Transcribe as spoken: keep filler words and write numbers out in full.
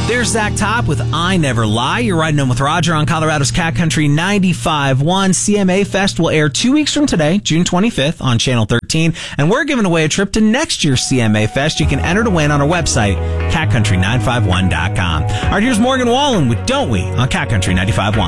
There's Zach Top with I Never Lie. You're riding on with Roger on Colorado's Cat Country ninety-five point one. C M A Fest will air two weeks from today, June twenty-fifth, on Channel thirteen. And we're giving away a trip to next year's C M A Fest. You can enter to win on our website, cat country nine five one dot com. All right, here's Morgan Wallen with Don't We on Cat Country ninety-five point one.